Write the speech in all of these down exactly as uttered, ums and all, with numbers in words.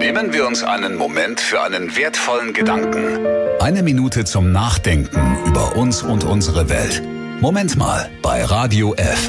Nehmen wir uns einen Moment für einen wertvollen Gedanken. Eine Minute zum Nachdenken über uns und unsere Welt. Moment mal bei Radio F.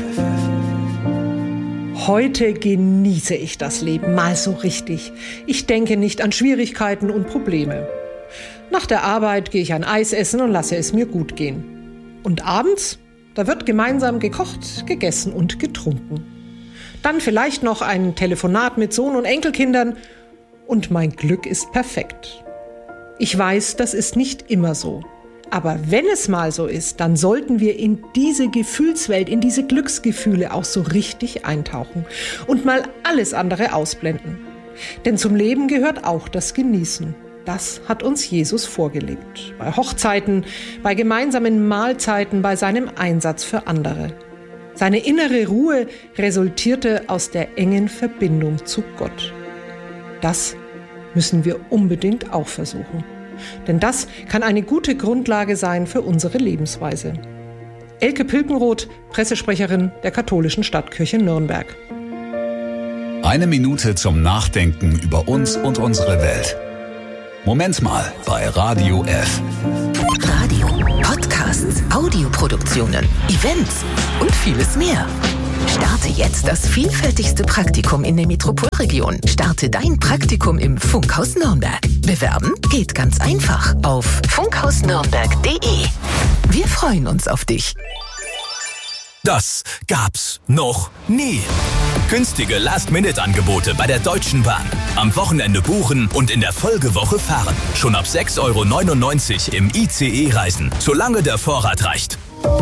Heute genieße ich das Leben mal so richtig. Ich denke nicht an Schwierigkeiten und Probleme. Nach der Arbeit gehe ich ein Eis essen und lasse es mir gut gehen. Und abends, da wird gemeinsam gekocht, gegessen und getrunken. Dann vielleicht noch ein Telefonat mit Sohn und Enkelkindern und mein Glück ist perfekt. Ich weiß, das ist nicht immer so. Aber wenn es mal so ist, dann sollten wir in diese Gefühlswelt, in diese Glücksgefühle auch so richtig eintauchen und mal alles andere ausblenden. Denn zum Leben gehört auch das Genießen. Das hat uns Jesus vorgelebt. Bei Hochzeiten, bei gemeinsamen Mahlzeiten, bei seinem Einsatz für andere. Seine innere Ruhe resultierte aus der engen Verbindung zu Gott. Das müssen wir unbedingt auch versuchen. Denn das kann eine gute Grundlage sein für unsere Lebensweise. Elke Pilkenroth, Pressesprecherin der katholischen Stadtkirche Nürnberg. Eine Minute zum Nachdenken über uns und unsere Welt. Moment mal bei Radio F. Radio, Podcasts, Audioproduktionen, Events und vieles mehr. Starte jetzt das vielfältigste Praktikum in der Metropolregion. Starte dein Praktikum im Funkhaus Nürnberg. Bewerben geht ganz einfach auf funkhaus nürnberg punkt de. Wir freuen uns auf dich. Das gab's noch nie. Günstige Last-Minute-Angebote bei der Deutschen Bahn. Am Wochenende buchen und in der Folgewoche fahren. Schon ab sechs Euro neunundneunzig im I C E reisen, solange der Vorrat reicht.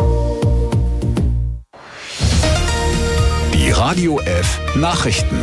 Die Radio F Nachrichten.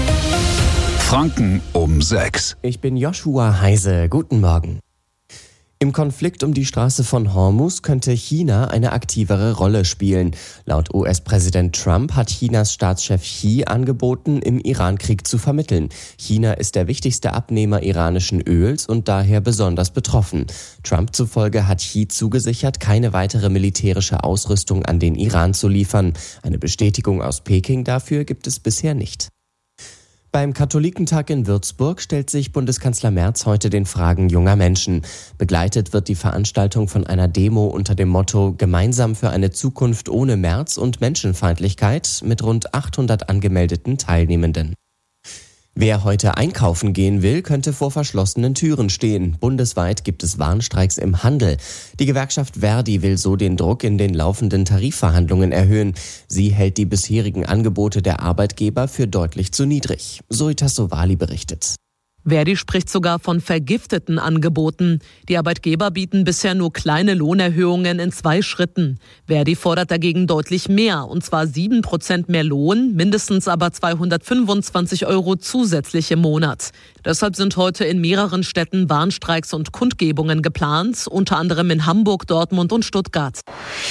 Franken um sechs. Ich bin Joshua Heise. Guten Morgen. Im Konflikt um die Straße von Hormuz könnte China eine aktivere Rolle spielen. Laut U S-Präsident Trump hat Chinas Staatschef Xi angeboten, im Iran-Krieg zu vermitteln. China ist der wichtigste Abnehmer iranischen Öls und daher besonders betroffen. Trump zufolge hat Xi zugesichert, keine weitere militärische Ausrüstung an den Iran zu liefern. Eine Bestätigung aus Peking dafür gibt es bisher nicht. Beim Katholikentag in Würzburg stellt sich Bundeskanzler Merz heute den Fragen junger Menschen. Begleitet wird die Veranstaltung von einer Demo unter dem Motto Gemeinsam für eine Zukunft ohne Merz und Menschenfeindlichkeit mit rund achthundert angemeldeten Teilnehmenden. Wer heute einkaufen gehen will, könnte vor verschlossenen Türen stehen. Bundesweit gibt es Warnstreiks im Handel. Die Gewerkschaft Verdi will so den Druck in den laufenden Tarifverhandlungen erhöhen. Sie hält die bisherigen Angebote der Arbeitgeber für deutlich zu niedrig. Zoita Sowali berichtet. Verdi spricht sogar von vergifteten Angeboten. Die Arbeitgeber bieten bisher nur kleine Lohnerhöhungen in zwei Schritten. Verdi fordert dagegen deutlich mehr, und zwar sieben Prozent mehr Lohn, mindestens aber zweihundertfünfundzwanzig Euro zusätzlich im Monat. Deshalb sind heute in mehreren Städten Warnstreiks und Kundgebungen geplant, unter anderem in Hamburg, Dortmund und Stuttgart.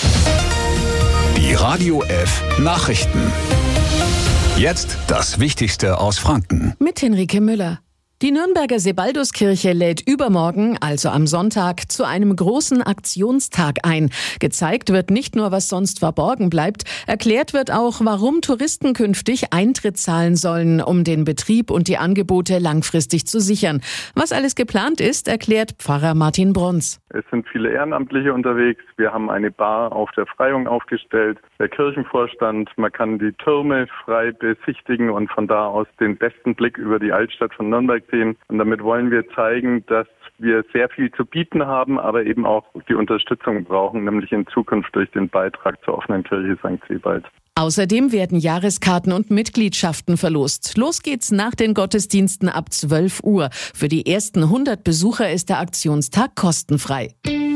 Die Radio F Nachrichten. Jetzt das Wichtigste aus Franken. Mit Henrike Müller. Die Nürnberger Sebalduskirche lädt übermorgen, also am Sonntag, zu einem großen Aktionstag ein. Gezeigt wird nicht nur, was sonst verborgen bleibt, erklärt wird auch, warum Touristen künftig Eintritt zahlen sollen, um den Betrieb und die Angebote langfristig zu sichern. Was alles geplant ist, erklärt Pfarrer Martin Bruns. Es sind viele Ehrenamtliche unterwegs. Wir haben eine Bar auf der Freiung aufgestellt. Der Kirchenvorstand, man kann die Türme frei besichtigen und von da aus den besten Blick über die Altstadt von Nürnberg sehen. Und damit wollen wir zeigen, dass wir sehr viel zu bieten haben, aber eben auch die Unterstützung brauchen, nämlich in Zukunft durch den Beitrag zur offenen Kirche Sankt Sebald. Außerdem werden Jahreskarten und Mitgliedschaften verlost. Los geht's nach den Gottesdiensten ab zwölf Uhr. Für die ersten hundert Besucher ist der Aktionstag kostenfrei.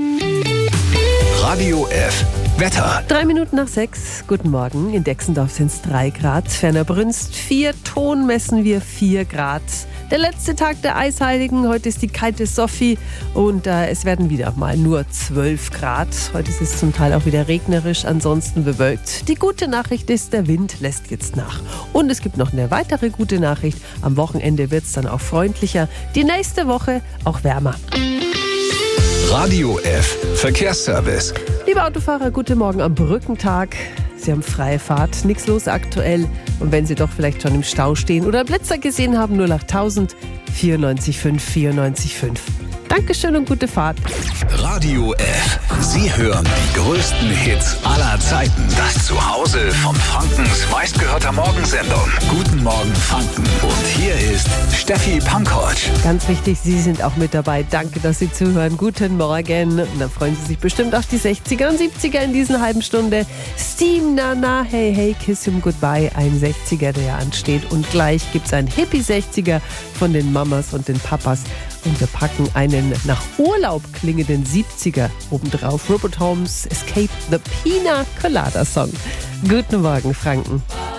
Radio F Wetter. Drei Minuten nach sechs. Guten Morgen. In Dexendorf sind es drei Grad. Ferner Brünst vier. Thon messen wir vier Grad. Der letzte Tag der Eisheiligen. Heute ist die kalte Sophie und äh, es werden wieder mal nur zwölf Grad. Heute ist es zum Teil auch wieder regnerisch, ansonsten bewölkt. Die gute Nachricht ist, der Wind lässt jetzt nach. Und es gibt noch eine weitere gute Nachricht. Am Wochenende wird es dann auch freundlicher. Die nächste Woche auch wärmer. Radio F Verkehrsservice. Liebe Autofahrer, guten Morgen am Brückentag. Sie haben freie Fahrt, nichts los aktuell. Und wenn Sie doch vielleicht schon im Stau stehen oder Blitzer gesehen haben, null acht tausend vierundneunzig fünf vierundneunzig fünf. Dankeschön und gute Fahrt. Radio F. Sie hören die größten Hits aller Zeiten. Das Zuhause von Frankens meistgehörter Morgensendung. Guten Morgen Franken. Und hier ist Steffi Pankovic. Ganz wichtig, Sie sind auch mit dabei. Danke, dass Sie zuhören. Guten Morgen. Und dann freuen Sie sich bestimmt auf die sechziger und siebziger in dieser halben Stunde. Steam, Nana, Hey Hey, Kiss Him Goodbye. Ein sechziger, der ansteht. Und gleich gibt es einen Hippie-sechziger von den Mamas und den Papas. Und wir packen einen nach Urlaub klingenden siebziger obendrauf. Robert Holmes, Escape the Pina Colada Song. Guten Morgen, Franken.